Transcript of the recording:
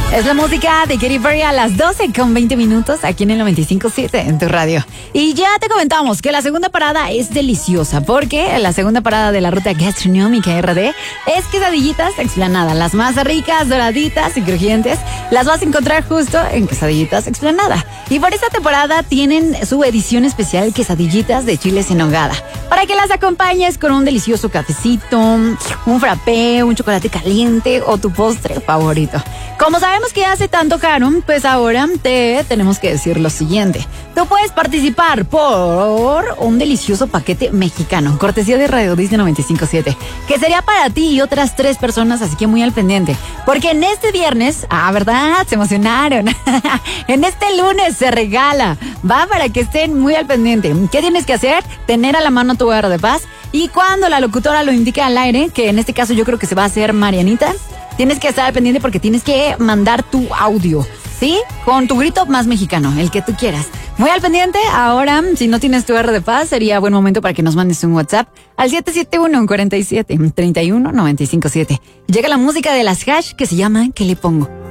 Es la música de Katy Perry a las 12:20 aquí en el 95.7 en tu radio. Y ya te comentamos que la segunda parada es deliciosa porque la segunda parada de la ruta gastronómica RD es Quesadillitas Explanada. Las más ricas, doraditas y crujientes las vas a encontrar justo en Quesadillitas Explanada. Y por esta temporada tienen su edición especial Quesadillitas de chiles en nogada, para que las acompañes con un delicioso cafecito, un frappé, un chocolate caliente o tu postre favorito. Como sabemos que hace tanto caro, pues ahora te tenemos que decir lo siguiente. Tú puedes participar por un delicioso paquete mexicano, cortesía de Radio Disney 95.7, que sería para ti y otras 3 personas, así que muy al pendiente. Porque en este viernes, ¿verdad? Se emocionaron. En este lunes se regala, va, para que estén muy al pendiente. ¿Qué tienes que hacer? Tener a la mano tu barra de paz, y cuando la locutora lo indique al aire, que en este caso yo creo que se va a hacer Marianita, tienes que estar al pendiente porque tienes que mandar tu audio, ¿sí? Con tu grito más mexicano, el que tú quieras. Muy al pendiente. Ahora, si no tienes tu R de paz, sería buen momento para que nos mandes un WhatsApp al 771-47-31-957. Llega la música de las Hash que se llama ¿Qué le pongo?